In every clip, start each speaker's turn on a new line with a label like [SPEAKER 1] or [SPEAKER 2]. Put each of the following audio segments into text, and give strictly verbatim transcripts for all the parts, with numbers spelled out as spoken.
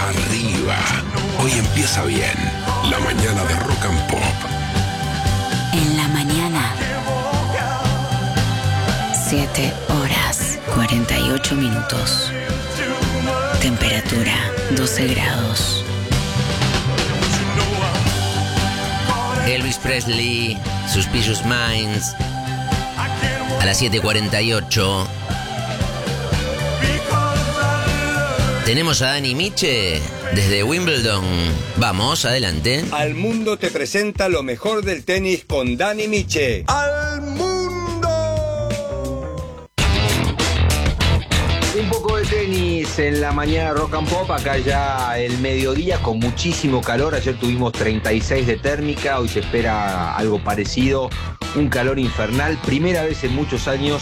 [SPEAKER 1] arriba. Hoy empieza bien. La mañana de Rock and Pop.
[SPEAKER 2] En la mañana. siete horas cuarenta y ocho minutos. Temperatura doce grados.
[SPEAKER 3] Elvis Presley, Suspicious Minds. A las siete cuarenta y ocho. Tenemos a Dani Miche desde Wimbledon. Vamos, adelante.
[SPEAKER 4] Al mundo te presenta lo mejor del tenis con Dani Miche. ¡Al mundo! Un poco de tenis en la mañana Rock and Pop. Acá ya el mediodía con muchísimo calor. Ayer tuvimos treinta y seis de térmica. Hoy se espera algo parecido. Un calor infernal. Primera vez en muchos años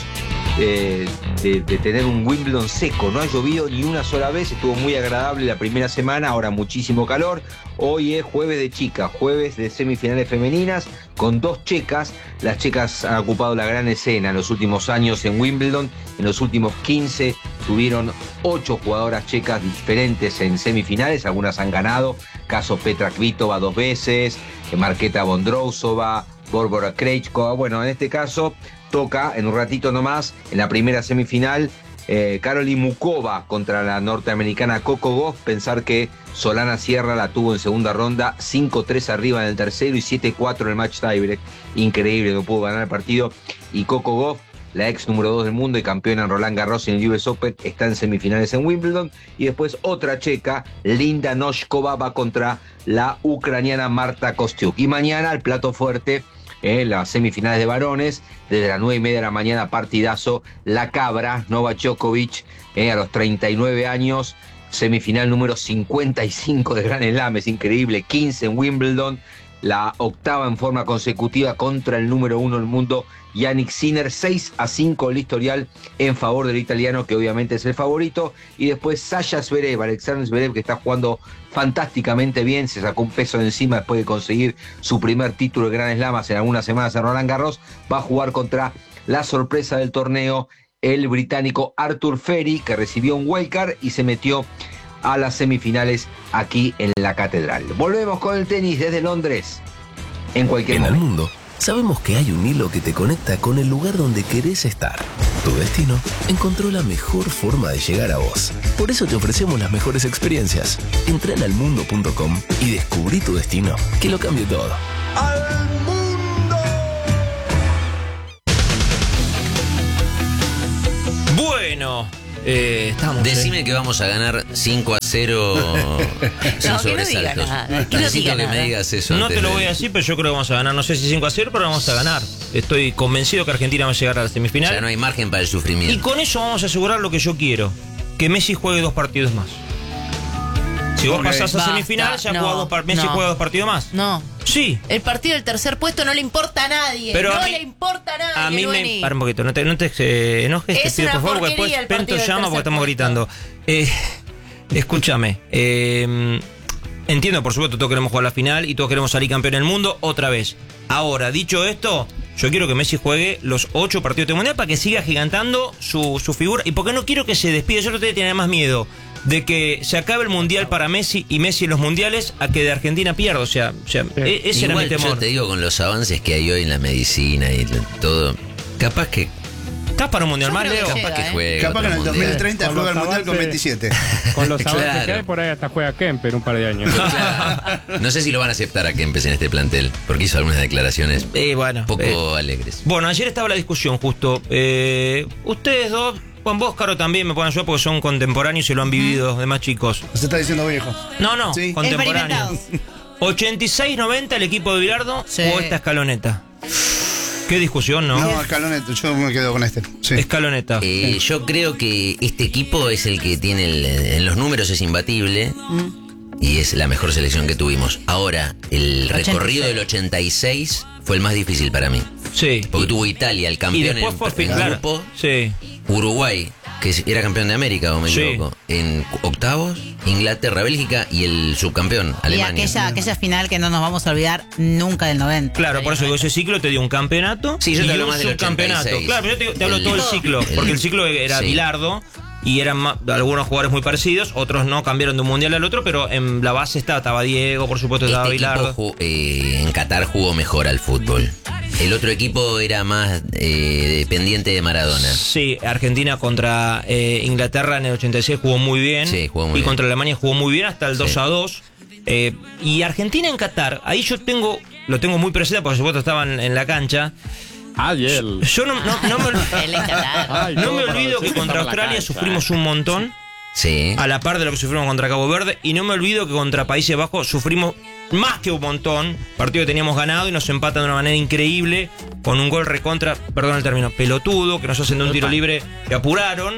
[SPEAKER 4] Eh, de, de tener un Wimbledon seco. No ha llovido ni una sola vez, estuvo muy agradable la primera semana, ahora muchísimo calor. Hoy es jueves de chicas, jueves de semifinales femeninas con dos checas. Las checas han ocupado la gran escena en los últimos años en Wimbledon. En los últimos quince tuvieron ocho jugadoras checas diferentes en semifinales, algunas han ganado, caso Petra Kvitova dos veces, Marketa Vondrousova, Barbora Krejcikova. Bueno, en este caso toca en un ratito nomás, en la primera semifinal, eh, Caroline Muchova contra la norteamericana Coco Gauff. Pensar que Solana Sierra la tuvo en segunda ronda, cinco tres arriba en el tercero y siete cuatro en el match tiebreak. Increíble, no pudo ganar el partido. Y Coco Gauff, la ex número dos del mundo y campeona en Roland Garros y en el U S Open, está en semifinales en Wimbledon. Y después otra checa, Linda Noskova, va contra la ucraniana Marta Kostyuk. Y mañana el plato fuerte, Eh, las semifinales de varones, desde las nueve y media de la mañana, partidazo, La Cabra, Novak Djokovic, eh, a los treinta y nueve años, semifinal número cincuenta y cinco de Grand Slam, es increíble, quince en Wimbledon, la octava en forma consecutiva contra el número uno del mundo, Yannick Sinner. Seis a cinco el historial en favor del italiano, que obviamente es el favorito. Y después Sasha Zverev, Alexander Zverev, que está jugando fantásticamente bien, se sacó un peso de encima después de conseguir su primer título de Grand Slam hace algunas semanas en Roland Garros. Va a jugar contra la sorpresa del torneo, el británico Arthur Ferry, que recibió un wildcard y se metió a las semifinales aquí en la Catedral. Volvemos con el tenis desde Londres en cualquier
[SPEAKER 5] En
[SPEAKER 4] momento.
[SPEAKER 5] el mundo sabemos que hay un hilo que te conecta con el lugar donde querés estar. Tu destino encontró la mejor forma de llegar a vos. Por eso te ofrecemos las mejores experiencias. Entra en almundo punto com y descubrí tu destino, que lo cambie todo.
[SPEAKER 4] ¡Al mundo!
[SPEAKER 6] Bueno, eh, estamos.
[SPEAKER 3] Decime
[SPEAKER 6] eh.
[SPEAKER 3] que vamos a ganar cinco a cero sin
[SPEAKER 2] No, que no diga
[SPEAKER 3] sobresaltos.
[SPEAKER 2] nada, que no
[SPEAKER 3] Necesito
[SPEAKER 2] diga
[SPEAKER 3] que
[SPEAKER 2] nada.
[SPEAKER 3] me digas eso.
[SPEAKER 6] No
[SPEAKER 3] antes
[SPEAKER 6] te lo
[SPEAKER 3] de-
[SPEAKER 6] voy a decir, pero yo creo que vamos a ganar. No sé si cinco a cero, pero vamos a ganar. Estoy convencido que Argentina va a llegar a la semifinal.
[SPEAKER 3] Ya no hay margen para el
[SPEAKER 6] Y
[SPEAKER 3] sufrimiento.
[SPEAKER 6] con eso vamos a asegurar lo que yo quiero: que Messi juegue dos partidos más. Si vos
[SPEAKER 7] Ok.
[SPEAKER 6] pasás a
[SPEAKER 8] Basta,
[SPEAKER 6] semifinal, ya
[SPEAKER 8] no,
[SPEAKER 6] juega dos par- Messi
[SPEAKER 8] no.
[SPEAKER 6] juega dos partidos más.
[SPEAKER 8] No.
[SPEAKER 6] Sí.
[SPEAKER 8] El partido del tercer puesto no le importa a nadie.
[SPEAKER 6] Pero
[SPEAKER 8] no
[SPEAKER 6] a mí-
[SPEAKER 8] le importa a nadie.
[SPEAKER 6] A mí
[SPEAKER 8] Lueni.
[SPEAKER 6] me. Para un poquito, no te, no te eh, enojes, te
[SPEAKER 8] Es
[SPEAKER 6] pido
[SPEAKER 8] una
[SPEAKER 6] por favor, porque
[SPEAKER 8] porquería
[SPEAKER 6] después
[SPEAKER 8] el
[SPEAKER 6] Pento
[SPEAKER 8] partido del
[SPEAKER 6] llama porque
[SPEAKER 8] tercer
[SPEAKER 6] estamos
[SPEAKER 8] puesto.
[SPEAKER 6] gritando. Eh, escúchame. eh, entiendo, por supuesto, todos queremos jugar la final y todos queremos salir campeón del mundo otra vez. Ahora, dicho esto, yo quiero que Messi juegue los ocho partidos de mundial para que siga gigantando su, su figura. Y porque no quiero que se despida. Yo no te tenía más miedo de que se acabe el mundial para Messi y Messi en los mundiales a que de Argentina pierda. O sea, o sea e- ese era mi
[SPEAKER 3] Igual
[SPEAKER 6] temor.
[SPEAKER 3] yo te digo, con los avances que hay hoy en la medicina y todo, capaz que
[SPEAKER 6] ¿Estás para un mundial
[SPEAKER 8] Yo
[SPEAKER 6] más,
[SPEAKER 8] creo que
[SPEAKER 6] Leo?
[SPEAKER 8] llega.
[SPEAKER 3] capaz que
[SPEAKER 8] eh.
[SPEAKER 3] juegue
[SPEAKER 7] Capaz que
[SPEAKER 3] otro
[SPEAKER 7] en el dos mil
[SPEAKER 3] mundial.
[SPEAKER 7] treinta
[SPEAKER 9] Con
[SPEAKER 7] juega el
[SPEAKER 9] los
[SPEAKER 7] mundial con
[SPEAKER 9] avances-
[SPEAKER 7] veintisiete.
[SPEAKER 9] Con los avances
[SPEAKER 3] Claro.
[SPEAKER 9] que hay, por ahí hasta juega Kemper un par de años.
[SPEAKER 3] No sé si lo van a aceptar a Kempes en este plantel, porque hizo algunas declaraciones
[SPEAKER 6] Eh, bueno,
[SPEAKER 3] poco
[SPEAKER 6] eh,
[SPEAKER 3] alegres.
[SPEAKER 6] Bueno, ayer estaba la discusión justo. Eh, ustedes dos, Juan vos, Caro, también me pueden ayudar porque son contemporáneos y lo han vivido de más chicos.
[SPEAKER 7] Se está diciendo viejo.
[SPEAKER 6] No, no,
[SPEAKER 7] Sí.
[SPEAKER 6] contemporáneos.
[SPEAKER 8] Experimentados.
[SPEAKER 6] ochenta y seis noventa el equipo de Bilardo
[SPEAKER 8] Sí.
[SPEAKER 6] o esta escaloneta. Qué discusión, ¿no?
[SPEAKER 7] No, Escaloneta, yo me quedo con este. Sí.
[SPEAKER 6] Escaloneta.
[SPEAKER 3] Eh, yo creo que este equipo es el que tiene, el- en los números es imbatible y es la mejor selección que tuvimos. Ahora, el recorrido del ochenta y seis fue el más difícil para mí.
[SPEAKER 6] Sí.
[SPEAKER 3] Porque tuvo Italia, el
[SPEAKER 6] Y
[SPEAKER 3] campeón
[SPEAKER 6] después fue
[SPEAKER 3] en, en
[SPEAKER 6] claro.
[SPEAKER 3] grupo,
[SPEAKER 6] Sí.
[SPEAKER 3] Uruguay, que era campeón de América, o me
[SPEAKER 6] Sí.
[SPEAKER 3] equivoco, en octavos, Inglaterra, Bélgica y el subcampeón,
[SPEAKER 8] Y
[SPEAKER 3] Alemania.
[SPEAKER 8] aquella, aquella final que no nos vamos a olvidar nunca del noventa.
[SPEAKER 6] Claro, por eso digo, ese ciclo te dio un campeonato
[SPEAKER 3] Sí, yo te
[SPEAKER 6] y
[SPEAKER 3] hablo
[SPEAKER 6] un
[SPEAKER 3] más del
[SPEAKER 6] subcampeonato.
[SPEAKER 3] ochenta y seis.
[SPEAKER 6] Claro, pero yo te, te hablo
[SPEAKER 3] El-
[SPEAKER 6] todo el ciclo,
[SPEAKER 3] el-
[SPEAKER 6] porque el ciclo era
[SPEAKER 3] sí.
[SPEAKER 6] Bilardo y eran ma- algunos jugadores muy parecidos, otros no, cambiaron de un mundial al otro, pero en la base estaba, estaba Diego, por supuesto estaba
[SPEAKER 3] Este
[SPEAKER 6] Bilardo.
[SPEAKER 3] equipo ju- eh, en Qatar jugó mejor al fútbol. El otro equipo era más eh, dependiente de Maradona.
[SPEAKER 6] Sí, Argentina contra eh, Inglaterra en el ochenta y seis jugó muy bien.
[SPEAKER 3] Sí, jugó muy
[SPEAKER 6] y
[SPEAKER 3] bien.
[SPEAKER 6] contra Alemania jugó muy bien hasta el dos
[SPEAKER 3] Sí.
[SPEAKER 6] a dos. Eh, y Argentina en Qatar, ahí yo tengo, lo tengo muy presente porque por supuesto estaban en la cancha.
[SPEAKER 9] Ayer.
[SPEAKER 6] Yo no, no, no me,
[SPEAKER 8] Él en Qatar.
[SPEAKER 9] Ay,
[SPEAKER 6] no
[SPEAKER 9] todo
[SPEAKER 6] me
[SPEAKER 9] para
[SPEAKER 6] olvido
[SPEAKER 9] decir
[SPEAKER 6] que contra
[SPEAKER 9] estaba en la
[SPEAKER 6] Australia
[SPEAKER 9] cancha,
[SPEAKER 6] sufrimos
[SPEAKER 9] eh.
[SPEAKER 6] un montón,
[SPEAKER 3] Sí.
[SPEAKER 6] a la par de lo que sufrimos contra Cabo Verde, y no me olvido que contra Países Bajos sufrimos más que un montón, partido que teníamos ganado y nos empatan de una manera increíble con un gol recontra, perdón el término, pelotudo, que nos hacen de un tiro libre que apuraron.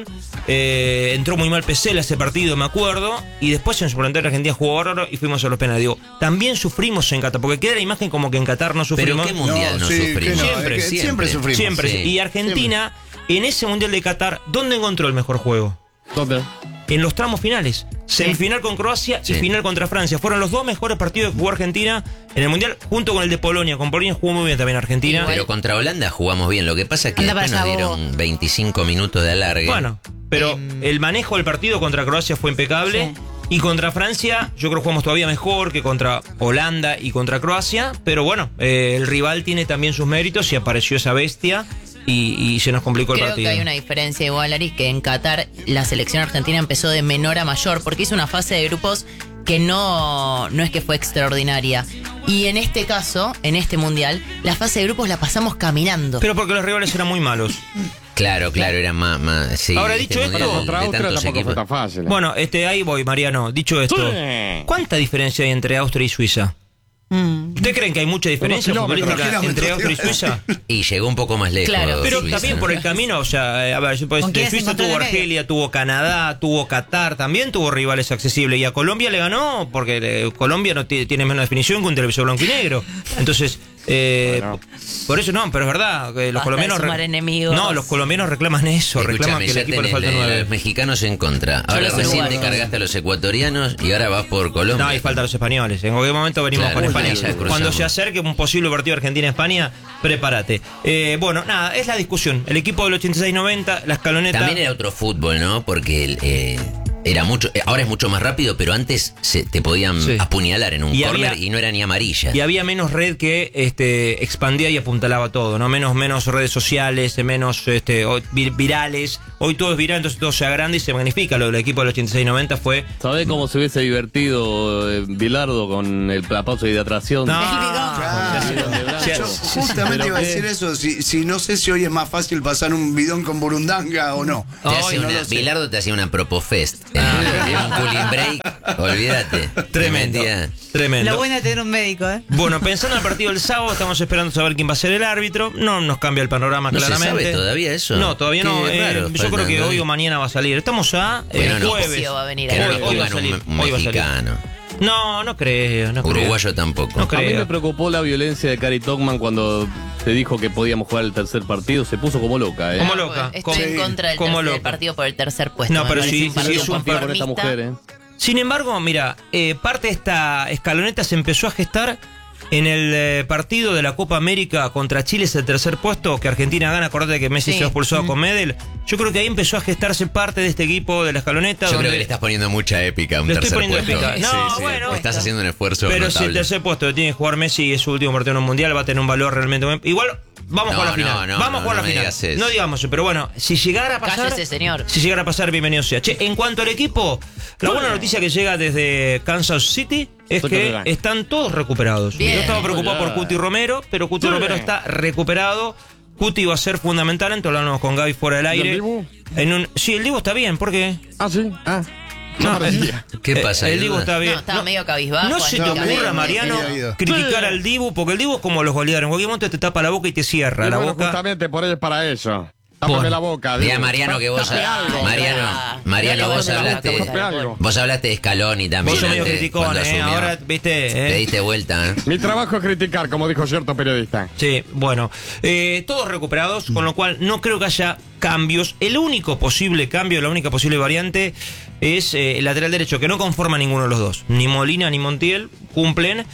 [SPEAKER 6] Eh, entró muy mal Pesela ese partido, me acuerdo, y después en suplementario Argentina jugó bárbaro y fuimos a los penales. Digo, también sufrimos en Qatar, porque queda la imagen como que en Qatar no
[SPEAKER 3] Pero
[SPEAKER 6] sufrimos.
[SPEAKER 3] ¿qué mundial no,
[SPEAKER 7] No, sí,
[SPEAKER 3] sufrimos?
[SPEAKER 7] que no,
[SPEAKER 6] Siempre,
[SPEAKER 7] es que siempre sufrimos.
[SPEAKER 6] Siempre.
[SPEAKER 3] Sí.
[SPEAKER 6] Y Argentina, en ese mundial de Qatar, ¿dónde encontró el mejor juego?
[SPEAKER 9] ¿Dónde?
[SPEAKER 6] En los tramos finales. Semifinal con Croacia y
[SPEAKER 3] Sí.
[SPEAKER 6] final contra Francia. Fueron los dos mejores partidos que jugó Argentina en el Mundial, junto con el de Polonia. Con Polonia jugó muy bien también Argentina.
[SPEAKER 3] Pero contra Holanda jugamos bien. Lo que pasa es que
[SPEAKER 8] Anda
[SPEAKER 3] después
[SPEAKER 8] para
[SPEAKER 3] nos
[SPEAKER 8] allá,
[SPEAKER 3] dieron veinticinco minutos de alargue.
[SPEAKER 6] Bueno, pero
[SPEAKER 8] Em.
[SPEAKER 6] el manejo del partido contra Croacia fue impecable.
[SPEAKER 8] Sí.
[SPEAKER 6] Y contra Francia, yo creo que jugamos todavía mejor que contra Holanda y contra Croacia. Pero bueno, eh, el rival tiene también sus méritos y apareció esa bestia y, y se nos complicó el
[SPEAKER 10] Creo
[SPEAKER 6] partido.
[SPEAKER 10] que hay una diferencia igual, Ari, que en Qatar la selección argentina empezó de menor a mayor, porque hizo una fase de grupos que no, no es que fue extraordinaria. Y en este caso, en este mundial, la fase de grupos la pasamos caminando.
[SPEAKER 6] Pero porque los rivales eran muy malos.
[SPEAKER 3] Claro, claro, era más. más sí,
[SPEAKER 6] Ahora,
[SPEAKER 3] este
[SPEAKER 6] dicho esto,
[SPEAKER 3] mundial
[SPEAKER 9] Contra
[SPEAKER 3] de
[SPEAKER 9] Austria
[SPEAKER 3] tantos
[SPEAKER 9] tampoco fue
[SPEAKER 3] equipos.
[SPEAKER 9] tan fácil. ¿eh?
[SPEAKER 6] Bueno, este, ahí voy, Mariano. Dicho esto,
[SPEAKER 9] Sí.
[SPEAKER 6] ¿cuánta diferencia hay entre Austria y Suiza?
[SPEAKER 8] Mm.
[SPEAKER 6] ¿Usted creen que hay mucha diferencia
[SPEAKER 9] Unos kilómetros,
[SPEAKER 6] futbolística entre Austria y
[SPEAKER 7] kilómetros,
[SPEAKER 6] Suiza?
[SPEAKER 3] Y llegó un poco más lejos.
[SPEAKER 10] Claro.
[SPEAKER 6] Pero
[SPEAKER 3] Suiza,
[SPEAKER 6] también
[SPEAKER 3] ¿no?
[SPEAKER 6] por el camino, o sea, eh, a ver, yo puedo
[SPEAKER 8] ¿Con
[SPEAKER 6] decir,
[SPEAKER 8] quién se
[SPEAKER 6] Suiza
[SPEAKER 8] encontró
[SPEAKER 6] tuvo
[SPEAKER 8] en el medio?
[SPEAKER 6] Argelia, tuvo Canadá, tuvo Qatar, también tuvo rivales accesibles. Y a Colombia le ganó porque eh, Colombia no tiene, tiene menos definición que un televisor blanco y negro. Entonces, eh,
[SPEAKER 9] Bueno.
[SPEAKER 6] por eso no, pero es verdad que los
[SPEAKER 10] Basta
[SPEAKER 6] colombianos.
[SPEAKER 10] de sumar
[SPEAKER 6] re-
[SPEAKER 10] enemigos.
[SPEAKER 6] No, los colombianos reclaman eso, reclaman
[SPEAKER 3] Escúchame,
[SPEAKER 6] que el
[SPEAKER 3] ya
[SPEAKER 6] equipo le
[SPEAKER 3] tenés
[SPEAKER 6] falta
[SPEAKER 3] la-
[SPEAKER 6] nueve.
[SPEAKER 3] los mexicanos en contra. Ahora
[SPEAKER 10] los
[SPEAKER 3] recién te
[SPEAKER 10] uruguayos.
[SPEAKER 3] cargaste a los ecuatorianos y ahora vas por Colombia.
[SPEAKER 6] No, y falta los españoles. En cualquier momento venimos
[SPEAKER 3] Claro,
[SPEAKER 6] con
[SPEAKER 3] bueno,
[SPEAKER 6] España.
[SPEAKER 3] ya cruzamos.
[SPEAKER 6] Cuando se acerque un posible partido Argentina-España, prepárate. Eh, bueno, nada, es la discusión. El equipo del ochenta y seis noventa, la escaloneta.
[SPEAKER 3] También era otro fútbol, ¿no? Porque eh, era mucho. eh, ahora es mucho más rápido, pero antes se, te podían
[SPEAKER 6] Sí.
[SPEAKER 3] apuñalar en un
[SPEAKER 6] Y
[SPEAKER 3] córner
[SPEAKER 6] había-
[SPEAKER 3] y no era ni amarilla.
[SPEAKER 6] Y había menos red que este, expandía y apuntalaba todo, ¿no? Menos, menos redes sociales, menos este, o- vir- virales. Hoy todo es viral, entonces todo se agranda y se magnifica. Lo del equipo del ochenta y seis noventa fue.
[SPEAKER 11] ¿Sabés cómo se hubiese divertido eh, Bilardo con el aplauso de hidratación?
[SPEAKER 6] No,
[SPEAKER 8] El bigón.
[SPEAKER 7] Claro.
[SPEAKER 6] Sí,
[SPEAKER 7] Yo
[SPEAKER 6] sí,
[SPEAKER 7] justamente
[SPEAKER 11] pero
[SPEAKER 7] iba a
[SPEAKER 11] qué-
[SPEAKER 7] decir eso, si, si no sé si hoy es más fácil pasar un bidón con burundanga o no.
[SPEAKER 3] Te hace
[SPEAKER 6] Ay,
[SPEAKER 3] una-
[SPEAKER 7] no lo sé.
[SPEAKER 3] Bilardo te hacía una propofest. Eh, un cooling break. Olvídate.
[SPEAKER 6] Tremendo.
[SPEAKER 3] Te metía-
[SPEAKER 6] Tremendo.
[SPEAKER 8] Lo bueno de tener un médico, ¿eh?
[SPEAKER 6] Bueno, pensando en el partido del sábado, estamos esperando saber quién va a ser el árbitro. No nos cambia el panorama
[SPEAKER 3] ¿No se
[SPEAKER 6] claramente.
[SPEAKER 3] sabe todavía eso?
[SPEAKER 6] No, todavía
[SPEAKER 3] Qué
[SPEAKER 6] no. Eh,
[SPEAKER 3] raro,
[SPEAKER 6] yo creo que
[SPEAKER 3] faltando
[SPEAKER 6] hoy
[SPEAKER 3] hoy.
[SPEAKER 6] o mañana va a salir. Estamos a eh,
[SPEAKER 3] Bueno, no.
[SPEAKER 6] jueves.
[SPEAKER 10] Ocio va a venir
[SPEAKER 3] Que no
[SPEAKER 10] ahí.
[SPEAKER 3] lo
[SPEAKER 6] Hoy- hoy va a
[SPEAKER 3] pongan un,
[SPEAKER 6] salir,
[SPEAKER 3] un
[SPEAKER 6] hoy va a salir.
[SPEAKER 3] mexicano.
[SPEAKER 6] No, no creo. No creo.
[SPEAKER 3] Uruguayo tampoco.
[SPEAKER 6] No
[SPEAKER 11] A mí me
[SPEAKER 6] creo.
[SPEAKER 11] preocupó la violencia de Cari Togman cuando se dijo que podíamos jugar el tercer partido. Se puso como loca, ¿eh?
[SPEAKER 6] Como
[SPEAKER 10] Ah,
[SPEAKER 6] loca.
[SPEAKER 10] Estoy
[SPEAKER 6] Como-
[SPEAKER 10] en contra del,
[SPEAKER 6] como
[SPEAKER 10] tercer- del
[SPEAKER 6] loca.
[SPEAKER 10] partido por el tercer puesto.
[SPEAKER 6] No,
[SPEAKER 10] Me
[SPEAKER 6] pero
[SPEAKER 10] parece
[SPEAKER 6] sí,
[SPEAKER 10] un
[SPEAKER 6] sí
[SPEAKER 10] partido
[SPEAKER 6] es un
[SPEAKER 11] partido con esta
[SPEAKER 10] conformista.
[SPEAKER 11] mujer, ¿eh?
[SPEAKER 6] Sin embargo, mira, eh, parte de esta escaloneta se empezó a gestar en el eh, partido de la Copa América contra Chile, es el tercer puesto que Argentina gana. Acordate que Messi
[SPEAKER 10] Sí.
[SPEAKER 6] se ha expulsado con Medel. Yo creo que ahí empezó a gestarse parte de este equipo de la escaloneta.
[SPEAKER 3] Yo creo
[SPEAKER 6] donde-
[SPEAKER 3] que le estás poniendo mucha épica a un
[SPEAKER 6] Le estoy
[SPEAKER 3] tercer
[SPEAKER 6] poniendo
[SPEAKER 3] puesto.
[SPEAKER 6] épica. No, bueno.
[SPEAKER 3] Estás haciendo un esfuerzo
[SPEAKER 6] Pero si el
[SPEAKER 3] notable.
[SPEAKER 6] tercer puesto que tiene que jugar Messi y es su último partido en un mundial, va a tener un valor realmente buen- igual. Vamos
[SPEAKER 3] No,
[SPEAKER 6] a jugar la
[SPEAKER 3] no,
[SPEAKER 6] final.
[SPEAKER 3] no,
[SPEAKER 6] Vamos
[SPEAKER 3] no,
[SPEAKER 6] a jugar
[SPEAKER 3] no
[SPEAKER 6] la
[SPEAKER 3] me
[SPEAKER 6] final.
[SPEAKER 3] digas eso.
[SPEAKER 6] No digamos eso, pero bueno, si llegara a pasar.
[SPEAKER 10] Cállese, señor.
[SPEAKER 6] Si llegara a pasar, bienvenido sea. Che, en cuanto al equipo, la buena noticia que llega desde Kansas City es
[SPEAKER 9] Soy
[SPEAKER 6] que
[SPEAKER 9] capitán.
[SPEAKER 6] están todos recuperados.
[SPEAKER 10] Bien.
[SPEAKER 6] Yo estaba preocupado por Cuti Romero, pero Cuti
[SPEAKER 9] Sí.
[SPEAKER 6] Romero está recuperado. Cuti va a ser fundamental, entonces lo hablamos con Gaby fuera del
[SPEAKER 9] ¿Y el
[SPEAKER 6] aire.
[SPEAKER 9] Dibu?
[SPEAKER 6] En un, sí, el Dibu está bien, ¿por qué?
[SPEAKER 9] Ah, sí. Ah.
[SPEAKER 6] No,
[SPEAKER 9] No parecía.
[SPEAKER 3] ¿Qué
[SPEAKER 6] Eh,
[SPEAKER 3] pasa?
[SPEAKER 6] El
[SPEAKER 3] ¿Hay
[SPEAKER 6] Dibu
[SPEAKER 3] dudas?
[SPEAKER 6] está bien.
[SPEAKER 10] No, estaba medio cabizbajo.
[SPEAKER 6] No se te
[SPEAKER 10] anímicamente.
[SPEAKER 6] ocurra, Mariano,
[SPEAKER 7] había ido.
[SPEAKER 6] criticar
[SPEAKER 9] Sí.
[SPEAKER 6] al Dibu, porque el Dibu es como los goleadores. En cualquier momento te tapa la boca y te cierra
[SPEAKER 9] Y
[SPEAKER 6] la
[SPEAKER 9] bueno,
[SPEAKER 6] boca.
[SPEAKER 9] justamente por él para eso. Tápame
[SPEAKER 6] Bueno.
[SPEAKER 9] la boca.
[SPEAKER 3] Diga
[SPEAKER 9] digo.
[SPEAKER 3] Mariano que vos,
[SPEAKER 9] Tape algo.
[SPEAKER 3] Mariano,
[SPEAKER 10] Ah,
[SPEAKER 3] Mariano,
[SPEAKER 10] no le
[SPEAKER 3] vos
[SPEAKER 10] vas a la
[SPEAKER 3] hablaste,
[SPEAKER 10] boca,
[SPEAKER 9] Tape algo.
[SPEAKER 3] vos hablaste de Scaloni también.
[SPEAKER 6] Vos sos medio
[SPEAKER 3] antes,
[SPEAKER 6] criticón,
[SPEAKER 3] cuando
[SPEAKER 6] ¿eh?
[SPEAKER 3] asumió.
[SPEAKER 6] Ahora, viste.
[SPEAKER 3] Te
[SPEAKER 6] ¿eh?
[SPEAKER 3] diste vuelta, ¿eh?
[SPEAKER 9] Mi trabajo es criticar, como dijo cierto periodista.
[SPEAKER 6] Sí, bueno. Eh, todos recuperados, con lo cual no creo que haya cambios. El único posible cambio, la única posible variante es eh, el lateral derecho, que no conforma ninguno de los dos. Ni Molina ni Montiel cumplen.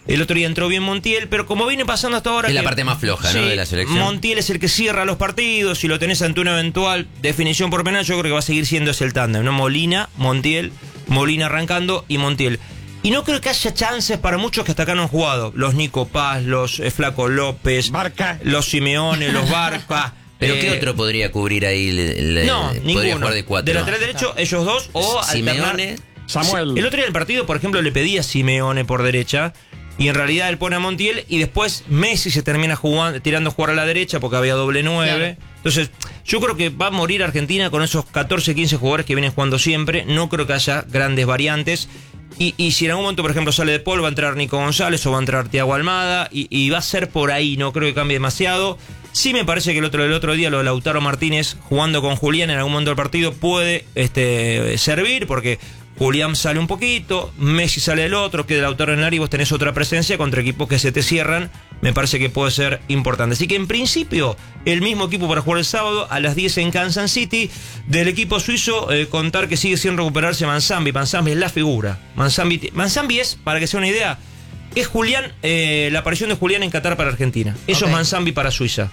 [SPEAKER 6] El otro día entró bien Montiel, pero como viene pasando hasta ahora...
[SPEAKER 3] Es la
[SPEAKER 6] que-
[SPEAKER 3] parte más floja, ¿no?
[SPEAKER 6] Sí,
[SPEAKER 3] De la selección.
[SPEAKER 6] Montiel es el que cierra los partidos. Si lo tenés ante una eventual definición por penal, yo creo que va a seguir siendo ese el tándem, ¿no? Molina, Montiel, Molina arrancando y Montiel. Y no creo que haya chances para muchos que hasta acá no han jugado. Los Nico Paz, los eh, Flaco López,
[SPEAKER 9] Barca.
[SPEAKER 6] los Simeone, los Barca.
[SPEAKER 3] ¿Pero
[SPEAKER 6] eh,
[SPEAKER 3] qué otro podría cubrir ahí? Le- le-
[SPEAKER 6] No,
[SPEAKER 3] podría
[SPEAKER 6] ninguno.
[SPEAKER 3] jugar de cuatro.
[SPEAKER 6] De lateral derecho, ellos dos o
[SPEAKER 3] Simeone.
[SPEAKER 6] alternar.
[SPEAKER 9] Samuel.
[SPEAKER 6] El otro día del partido, por ejemplo, le pedía a Simeone por derecha. Y en realidad él pone a Montiel y después Messi se termina jugando, tirando a jugar a la derecha porque había doble nueve.
[SPEAKER 10] Claro.
[SPEAKER 6] Entonces, yo creo que va a morir Argentina con esos catorce, quince jugadores que vienen jugando siempre. No creo que haya grandes variantes. Y, y si en algún momento, por ejemplo, sale de Paul, va a entrar Nico González o va a entrar Thiago Almada. Y, y va a ser por ahí, no creo que cambie demasiado. Sí me parece que el otro, el otro día lo de Lautaro Martínez jugando con Julián en algún momento del partido puede este, servir porque Julián sale un poquito, Messi sale el otro, queda Lautaro en el área y vos tenés otra presencia contra equipos que se te cierran. Me parece que puede ser importante. Así que en principio, el mismo equipo para jugar el sábado a las diez en Kansas City. Del equipo suizo, eh, contar que sigue sin recuperarse Manzambi. Manzambi es la figura. Manzambi, Manzambi es, para que sea una idea, es Julián, eh, la aparición de Julián en Qatar para Argentina. Eso
[SPEAKER 10] Ok.
[SPEAKER 6] es Manzambi para Suiza.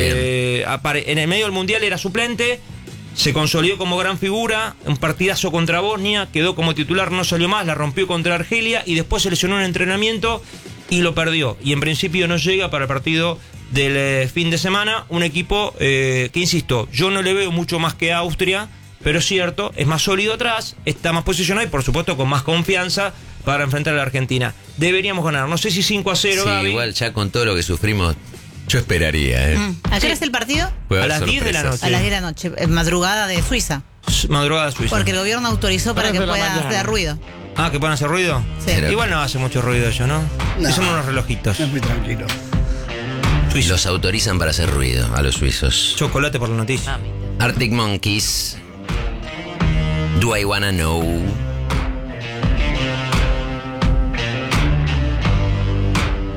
[SPEAKER 6] Eh, apare- en el medio del Mundial era suplente. Se consolidó como gran figura, un partidazo contra Bosnia, quedó como titular, no salió más, la rompió contra Argelia y después se lesionó en el entrenamiento y lo perdió. Y en principio no llega para el partido del eh, fin de semana. Un equipo eh, que, insisto, yo no le veo mucho más que Austria, pero es cierto, es más sólido atrás, está más posicionado y por supuesto con más confianza para enfrentar a la Argentina. Deberíamos ganar, no sé si cinco a cero,
[SPEAKER 3] Sí,
[SPEAKER 6] Gaby.
[SPEAKER 3] igual ya con todo lo que sufrimos, yo esperaría, ¿eh?
[SPEAKER 8] Mm. ¿A qué hora es el partido?
[SPEAKER 3] Puede
[SPEAKER 6] A
[SPEAKER 3] haber
[SPEAKER 6] las diez de la
[SPEAKER 3] sorpresas.
[SPEAKER 6] noche.
[SPEAKER 8] A las diez de la noche, eh, madrugada de Suiza.
[SPEAKER 6] Madrugada suiza.
[SPEAKER 8] Porque el gobierno autorizó para
[SPEAKER 9] Tres
[SPEAKER 8] que
[SPEAKER 9] de la
[SPEAKER 8] pueda
[SPEAKER 9] mañana.
[SPEAKER 8] hacer ruido.
[SPEAKER 6] Ah, ¿que pueden hacer ruido?
[SPEAKER 8] Sí.
[SPEAKER 3] Pero-
[SPEAKER 6] Igual no hace mucho ruido eso, ¿no?
[SPEAKER 7] No.
[SPEAKER 6] Son unos relojitos.
[SPEAKER 7] Es muy tranquilo.
[SPEAKER 3] Los autorizan para hacer ruido a los suizos.
[SPEAKER 6] Chocolate por la noticia.
[SPEAKER 10] Ah, mira.
[SPEAKER 3] Arctic Monkeys. Do I Wanna Know.